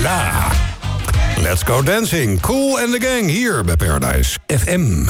La. Let's go dancing. Cool and the Gang hier bij Paradise FM.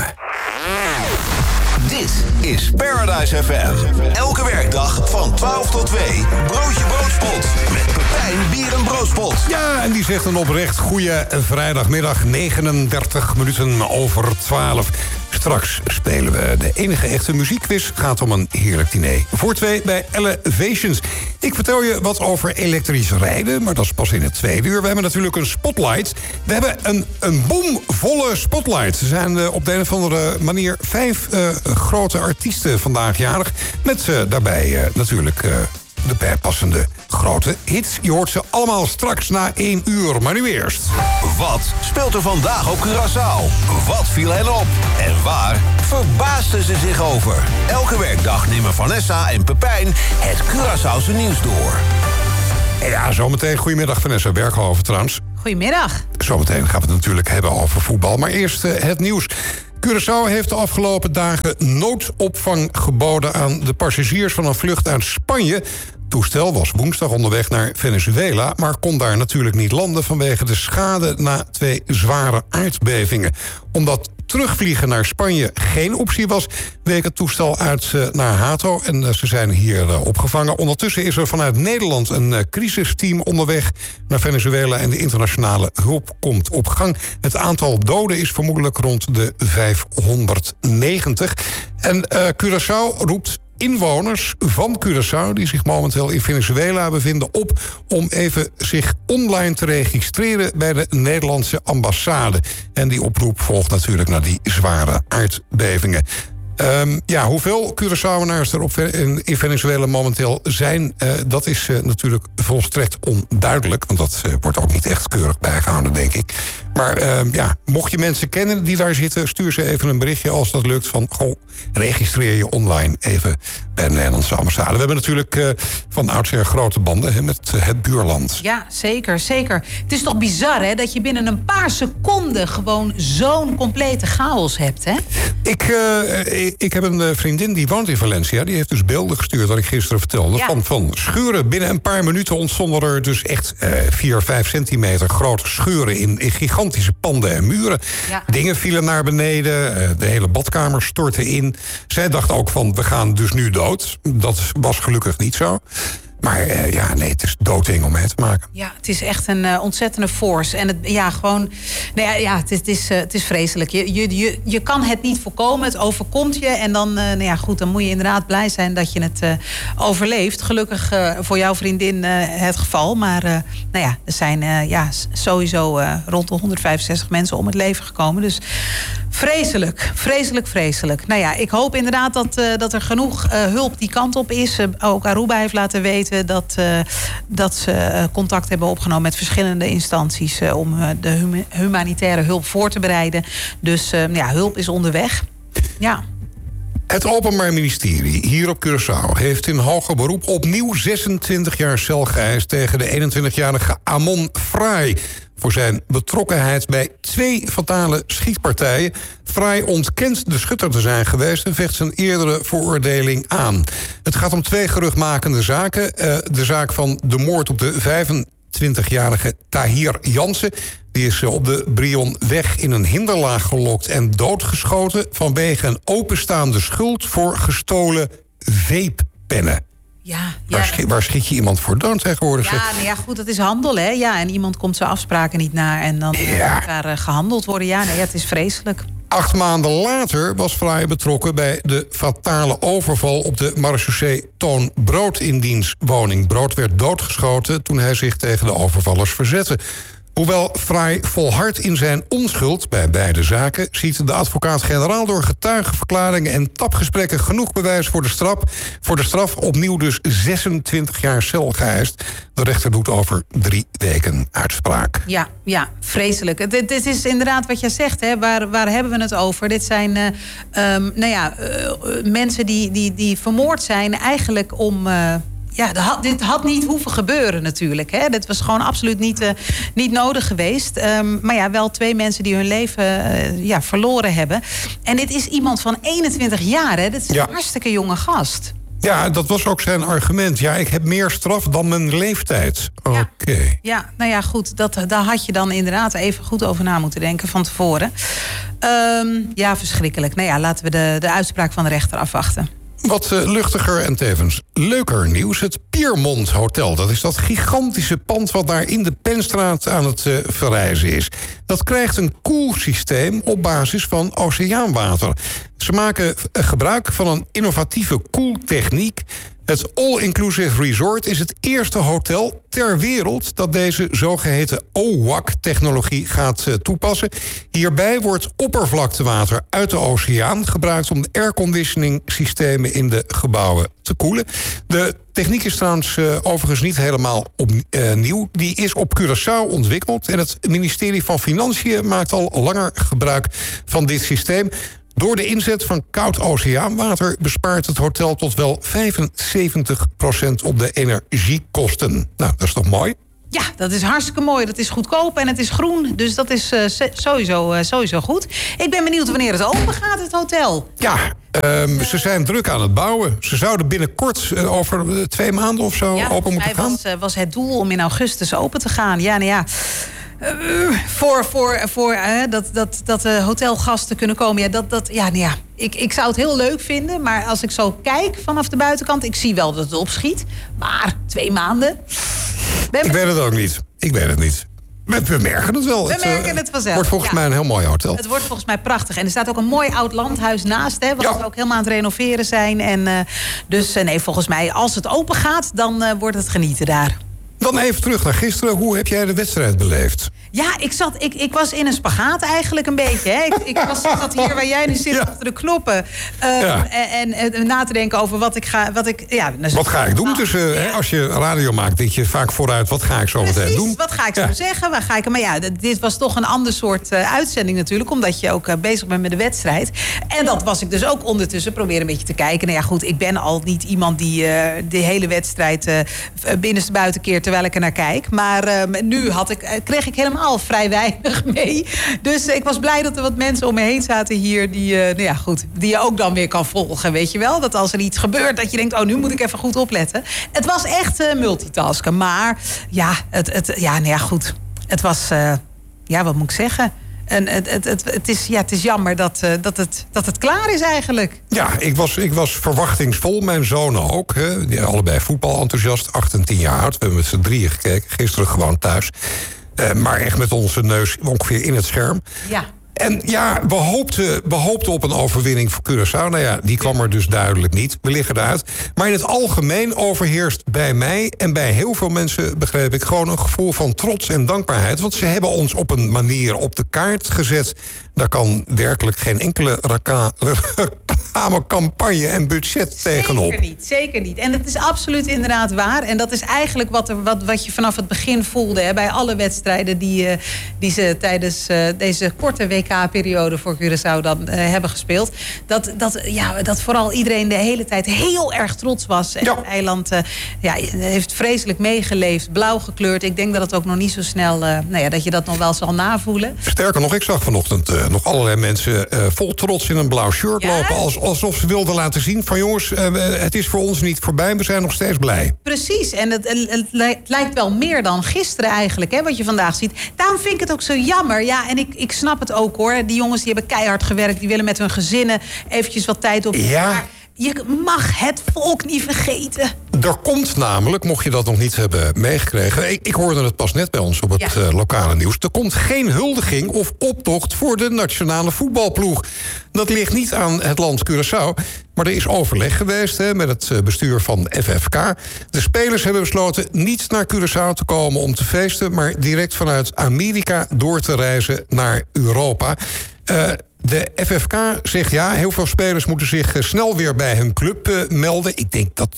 Dit is Paradise FM. Elke werkdag van 12 tot 2. Broodje Broodspot. Met Pepijn Bier en Broodspot. Ja, en die zegt een oprecht goede vrijdagmiddag. 39 minuten over 12. Straks spelen we de enige echte muziekquiz. Gaat om een heerlijk diner. Voor 2 bij Elevations. Ik vertel je wat over elektrisch rijden, maar dat is pas in het tweede uur. We hebben natuurlijk een spotlight. We hebben een boomvolle spotlight. Er zijn op de een of andere manier 5 grote artiesten vandaag jarig. Met daarbij natuurlijk de bijpassende grote hits. Je hoort ze allemaal straks na 1 uur. Maar nu eerst. Wat speelt er vandaag op Curaçao? Wat viel hen op? En waar verbaasden ze zich over? Elke werkdag nemen Vanessa en Pepijn het Curaçaose nieuws door. Ja, zometeen. Goedemiddag Vanessa Berghoven trouwens. Goedemiddag. Zometeen gaan we het natuurlijk hebben over voetbal. Maar eerst het nieuws. Curaçao heeft de afgelopen dagen noodopvang geboden aan de passagiers van een vlucht uit Spanje. Het toestel was woensdag onderweg naar Venezuela, maar kon daar natuurlijk niet landen vanwege de schade na 2 zware aardbevingen. Omdat terugvliegen naar Spanje geen optie was, week het toestel uit naar Hato en ze zijn hier opgevangen. Ondertussen is er vanuit Nederland een crisisteam onderweg naar Venezuela en de internationale hulp komt op gang. Het aantal doden is vermoedelijk rond de 590. En Curaçao roept inwoners van Curaçao die zich momenteel in Venezuela bevinden op om even zich online te registreren bij de Nederlandse ambassade. En die oproep volgt natuurlijk naar die zware aardbevingen. Hoeveel Curaçaoënaars er in Venezuela momenteel zijn, dat is natuurlijk volstrekt onduidelijk. Want dat wordt ook niet echt keurig bijgehouden, denk ik. Maar mocht je mensen kennen die daar zitten, stuur ze even een berichtje als dat lukt van registreer je online even bij de Nederlandse ambassade. We hebben natuurlijk van oudsher grote banden met het buurland. Ja, zeker, zeker. Het is toch bizar, hè, dat je binnen een paar seconden gewoon zo'n complete chaos hebt, hè? Ik heb een vriendin die woont in Valencia. Die heeft dus beelden gestuurd, wat ik gisteren vertelde. Ja. Van scheuren. Binnen een paar minuten ontstonden er dus echt 4-5 centimeter grote scheuren in gigantische panden en muren. Ja. Dingen vielen naar beneden. De hele badkamer stortte in. Zij dacht ook van, we gaan dus nu dood. Dat was gelukkig niet zo. Maar het is doodeng om mee te maken. Ja, het is echt een ontzettende force. En het is vreselijk. Je kan het niet voorkomen, het overkomt je. En dan, dan moet je inderdaad blij zijn dat je het overleeft. Gelukkig voor jouw vriendin het geval. Maar er zijn sowieso rond de 165 mensen om het leven gekomen. Dus vreselijk, vreselijk, vreselijk. Ik hoop inderdaad dat er genoeg hulp die kant op is. Ook Aruba heeft laten weten dat ze contact hebben opgenomen met verschillende instanties om de humanitaire hulp voor te bereiden. Dus hulp is onderweg. Ja. Het Openbaar Ministerie hier op Curaçao heeft in hoger beroep opnieuw 26 jaar cel geëist tegen de 21-jarige Amon Frey voor zijn betrokkenheid bij 2 fatale schietpartijen. Frey ontkent de schutter te zijn geweest en vecht zijn eerdere veroordeling aan. Het gaat om 2 geruchtmakende zaken. De zaak van de moord op de 25-jarige Tahir Jansen. Die is op de Brionweg in een hinderlaag gelokt en doodgeschoten vanwege een openstaande schuld voor gestolen vapepennen. Ja. Waar schiet je iemand voor dood tegenwoordig? Goed, dat is handel, hè? Ja, en iemand komt zijn afspraken niet na en dan moet daar gehandeld worden. Het is vreselijk. 8 maanden later was Frey betrokken bij de fatale overval op de marechaussee Toon Brood in diens woning. Brood werd doodgeschoten toen hij zich tegen de overvallers verzette. Hoewel Frey volhardt in zijn onschuld bij beide zaken, ziet de advocaat-generaal door getuigenverklaringen en tapgesprekken genoeg bewijs voor de straf opnieuw dus 26 jaar cel geëist. De rechter doet over 3 weken uitspraak. Ja, vreselijk. Dit is inderdaad wat jij zegt, hè. Waar hebben we het over? Dit zijn mensen die vermoord zijn eigenlijk om dit had niet hoeven gebeuren natuurlijk. Hè. Dit was gewoon absoluut niet nodig geweest. Maar wel 2 mensen die hun leven verloren hebben. En dit is iemand van 21 jaar. Hè. Dat is een hartstikke jonge gast. Ja, dat was ook zijn argument. Ja, ik heb meer straf dan mijn leeftijd. Oké. Ja, nou ja, goed. Daar had je dan inderdaad even goed over na moeten denken van tevoren. Ja, verschrikkelijk. Nou ja, laten we de uitspraak van de rechter afwachten. Wat luchtiger en tevens leuker nieuws. Het Piermont Hotel. Dat is dat gigantische pand wat daar in de Penstraat aan het verrijzen is. Dat krijgt een koelsysteem op basis van oceaanwater. Ze maken gebruik van een innovatieve koeltechniek. Het All-Inclusive Resort is het eerste hotel ter wereld dat deze zogeheten OWAC-technologie gaat toepassen. Hierbij wordt oppervlaktewater uit de oceaan gebruikt om de airconditioning-systemen in de gebouwen te koelen. De techniek is trouwens overigens niet helemaal nieuw. Die is op Curaçao ontwikkeld en het ministerie van Financiën maakt al langer gebruik van dit systeem. Door de inzet van koud oceaanwater bespaart het hotel tot wel 75% op de energiekosten. Nou, dat is toch mooi? Ja, dat is hartstikke mooi. Dat is goedkoop en het is groen. Dus dat is sowieso goed. Ik ben benieuwd wanneer het open gaat, het hotel. Ja, ze zijn druk aan het bouwen. Ze zouden binnenkort over 2 maanden of zo open moeten gaan. Ja, was het doel om in augustus open te gaan. Ja, nou ja. Dat de hotelgasten kunnen komen. Ik zou het heel leuk vinden. Maar als ik zo kijk vanaf de buitenkant, ik zie wel dat het opschiet. Maar 2 maanden. Ik weet het ook niet. We merken het wel. We merken het vanzelf. Wordt volgens mij een heel mooi hotel. Het wordt volgens mij prachtig. En er staat ook een mooi oud landhuis naast. Hè, wat we ook helemaal aan het renoveren zijn. En volgens mij, als het open gaat, dan wordt het genieten daar. Dan even terug naar gisteren. Hoe heb jij de wedstrijd beleefd? Ja, ik was in een spagaat eigenlijk een beetje. Hè. Ik zat hier waar jij nu zit achter de knoppen. En na te denken over wat ik ga... Wat ga ik doen? Als je radio maakt, denk je vaak vooruit... wat ga ik zo meteen doen? Wat ga ik zo zeggen? Waar ga ik... Maar ja, dit was toch een ander soort uitzending natuurlijk. Omdat je ook bezig bent met de wedstrijd. En dat was ik dus ook ondertussen. Proberen een beetje te kijken. Nou ja, goed, ik ben al niet iemand die de hele wedstrijd... binnenstebuiten keert terwijl ik er naar kijk. Maar nu kreeg ik helemaal vrij weinig mee. Dus ik was blij dat er wat mensen om me heen zaten hier... die je ook dan weer kan volgen, weet je wel? Dat als er iets gebeurt, dat je denkt... nu moet ik even goed opletten. Het was echt multitasken. Maar goed. Het was... wat moet ik zeggen? En het is jammer dat het klaar is eigenlijk. Ja, ik was verwachtingsvol. Mijn zonen ook. Hè. Die allebei voetbalenthousiast, 8 en 10 jaar oud. We hebben met z'n 3 gekeken. Gisteren gewoon thuis. Maar echt met onze neus ongeveer in het scherm. Ja. En ja, we hoopten op een overwinning voor Curaçao. Nou ja, die kwam er dus duidelijk niet. We liggen eruit. Maar in het algemeen overheerst bij mij... en bij heel veel mensen, begreep ik... gewoon een gevoel van trots en dankbaarheid. Want ze hebben ons op een manier op de kaart gezet. Daar kan werkelijk geen enkele campagne en budget tegenop. Zeker niet. En het is absoluut inderdaad waar. En dat is eigenlijk wat je vanaf het begin voelde... Hè, bij alle wedstrijden die ze tijdens deze korte WK-periode voor Curaçao dan hebben gespeeld. Dat vooral iedereen de hele tijd heel erg trots was. En het eiland heeft vreselijk meegeleefd, blauw gekleurd. Ik denk dat het ook nog niet zo snel... dat je dat nog wel zal navoelen. Sterker nog, ik zag vanochtend nog allerlei mensen vol trots in een blauw shirt lopen. Alsof ze wilden laten zien van jongens, het is voor ons niet voorbij. We zijn nog steeds blij. Precies. En het lijkt wel meer dan gisteren eigenlijk, hè, wat je vandaag ziet. Daarom vind ik het ook zo jammer. Ja, en ik snap het ook hoor. Die jongens die hebben keihard gewerkt. Die willen met hun gezinnen eventjes wat tijd op. Ja. Je mag het volk niet vergeten. Er komt namelijk, mocht je dat nog niet hebben meegekregen... ik hoorde het pas net bij ons op het lokale nieuws... er komt geen huldiging of optocht voor de nationale voetbalploeg. Dat ligt niet aan het land Curaçao... maar er is overleg geweest met het bestuur van FFK. De spelers hebben besloten niet naar Curaçao te komen om te feesten... maar direct vanuit Amerika door te reizen naar Europa... De FFK zegt heel veel spelers moeten zich snel weer bij hun club melden. Ik denk dat...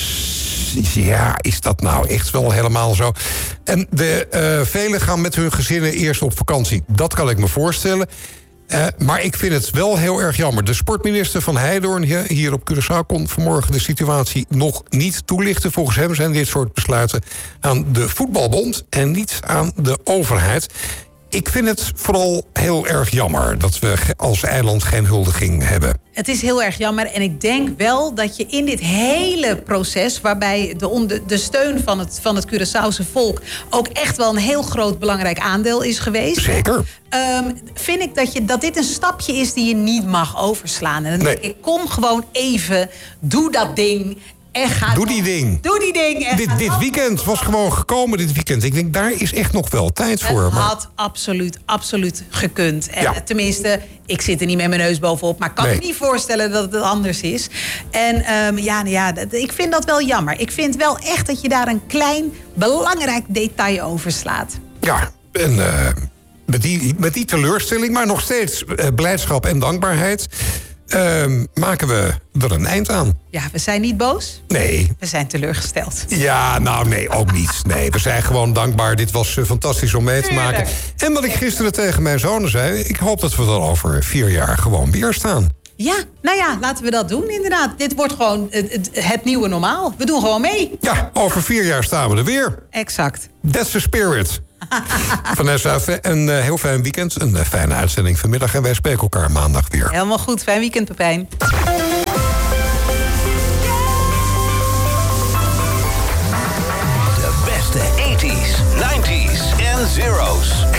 is dat nou echt wel helemaal zo? En velen gaan met hun gezinnen eerst op vakantie. Dat kan ik me voorstellen. Maar ik vind het wel heel erg jammer. De sportminister van Heidoorn hier op Curaçao kon vanmorgen de situatie nog niet toelichten. Volgens hem zijn dit soort besluiten aan de voetbalbond en niet aan de overheid. ik vind het vooral heel erg jammer dat we als eiland geen huldiging hebben. Het is heel erg jammer en ik denk wel dat je in dit hele proces, waarbij de steun van het Curaçaose volk ook echt wel een heel groot belangrijk aandeel is geweest. Zeker. Vind ik dat dit een stapje is die je niet mag overslaan. En dan denk ik, kom gewoon even, doe dat ding. Doe die ding. Dit weekend was gewoon gekomen, dit weekend. Ik denk, daar is echt nog wel tijd voor. Het had absoluut gekund. En tenminste, ik zit er niet met mijn neus bovenop. Maar ik kan me niet voorstellen dat het anders is. En ik vind dat wel jammer. Ik vind wel echt dat je daar een klein, belangrijk detail over slaat. Ja, en met die teleurstelling, maar nog steeds blijdschap en dankbaarheid, maken we er een eind aan. Ja, we zijn niet boos. Nee. We zijn teleurgesteld. Ja, nou nee, ook niet. Nee, we zijn gewoon dankbaar. Dit was fantastisch om mee te maken. En wat ik gisteren tegen mijn zonen zei, ik hoop dat we er over 4 jaar gewoon weer staan. Ja, nou ja, laten we dat doen inderdaad. Dit wordt gewoon het nieuwe normaal. We doen gewoon mee. Ja, over 4 jaar staan we er weer. Exact. That's the spirit. Vanessa, een heel fijn weekend. Een fijne uitzending vanmiddag. En wij spreken elkaar maandag weer. Helemaal goed. Fijn weekend, Pepijn. De beste 80s, 90s en zeros.